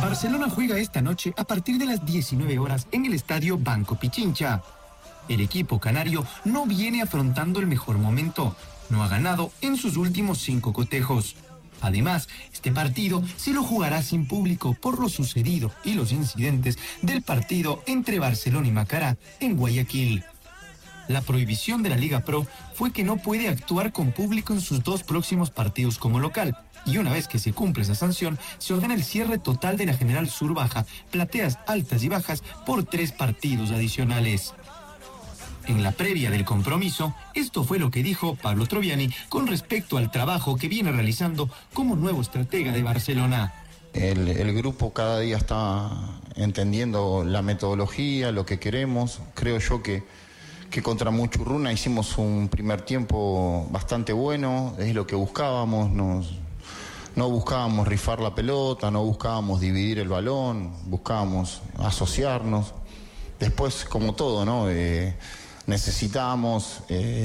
Barcelona juega esta noche a partir de las 19 horas en el estadio Banco Pichincha. El equipo canario no viene afrontando el mejor momento. No ha ganado en sus últimos 5 cotejos. Además, este partido se lo jugará sin público por lo sucedido y los incidentes del partido entre Barcelona y Macará en Guayaquil. La prohibición de la Liga Pro fue que no puede actuar con público en sus 2 próximos partidos como local. Y una vez que se cumple esa sanción, se ordena el cierre total de la General Sur Baja, plateas altas y bajas, por 3 partidos adicionales. En la previa del compromiso, esto fue lo que dijo Pablo Troviani con respecto al trabajo que viene realizando como nuevo estratega de Barcelona. El grupo cada día está entendiendo la metodología, lo que queremos. Creo yo que contra Muchurruna hicimos un primer tiempo bastante bueno, es lo que buscábamos. No buscábamos rifar la pelota, no buscábamos dividir el balón, buscábamos asociarnos. Después, como todo, ¿no? Necesitábamos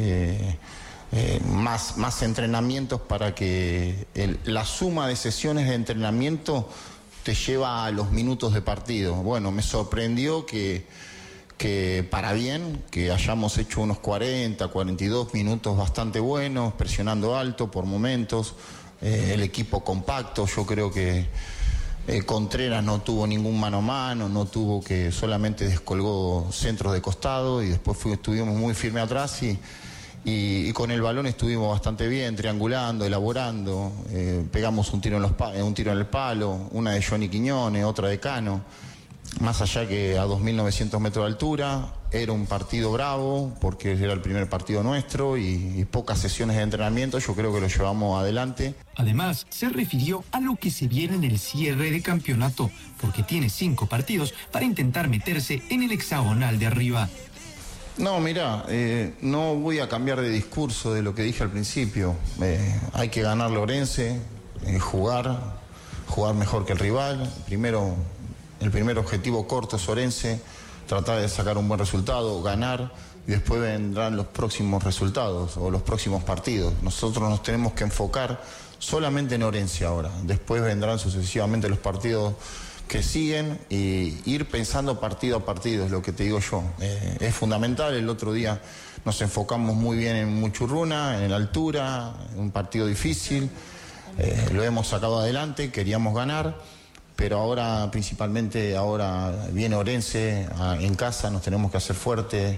más entrenamientos para que la suma de sesiones de entrenamiento te lleva a los minutos de partido. Bueno, me sorprendió que para bien, que hayamos hecho unos 40, 42 minutos bastante buenos, presionando alto por momentos, el equipo compacto. Yo creo que Contreras no tuvo ningún mano a mano, no tuvo, que solamente descolgó centros de costado y después estuvimos muy firmes atrás y con el balón estuvimos bastante bien, triangulando, elaborando, pegamos un tiro en el palo, una de Johnny Quiñones, otra de Cano. Más allá que a 2.900 metros de altura, era un partido bravo porque era el primer partido nuestro y pocas sesiones de entrenamiento, yo creo que lo llevamos adelante. Además, se refirió a lo que se viene en el cierre de campeonato, porque tiene 5 partidos para intentar meterse en el hexagonal de arriba. No, mira, no voy a cambiar de discurso de lo que dije al principio. Hay que ganar Lorense, jugar mejor que el rival. El primer objetivo corto es Orense, tratar de sacar un buen resultado, ganar, y después vendrán los próximos resultados o los próximos partidos. Nosotros nos tenemos que enfocar solamente en Orense ahora. Después vendrán sucesivamente los partidos que siguen y ir pensando partido a partido, es lo que te digo yo. Es fundamental. El otro día nos enfocamos muy bien en Muchurruna, en la altura, en un partido difícil. Lo hemos sacado adelante, queríamos ganar. Pero ahora, principalmente, viene Orense en casa, nos tenemos que hacer fuertes,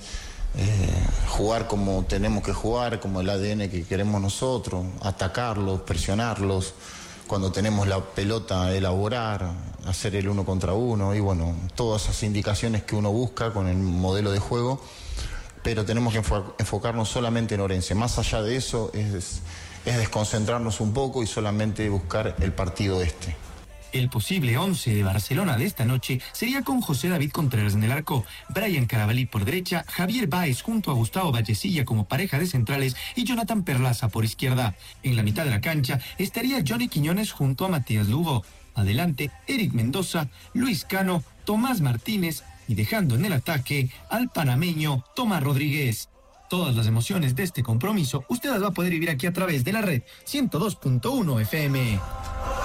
jugar como tenemos que jugar, como el ADN que queremos nosotros, atacarlos, presionarlos, cuando tenemos la pelota, elaborar, hacer el 1 contra 1, y bueno, todas esas indicaciones que uno busca con el modelo de juego, pero tenemos que enfocarnos solamente en Orense. Más allá de eso, es desconcentrarnos un poco y solamente buscar el partido este. El posible 11 de Barcelona de esta noche sería con José David Contreras en el arco, Brian Carabalí por derecha, Javier Báez junto a Gustavo Vallecilla como pareja de centrales y Jonathan Perlaza por izquierda. En la mitad de la cancha estaría Johnny Quiñones junto a Matías Lugo. Adelante, Eric Mendoza, Luis Cano, Tomás Martínez y dejando en el ataque al panameño Tomás Rodríguez. Todas las emociones de este compromiso usted las va a poder vivir aquí a través de la red 102.1 FM.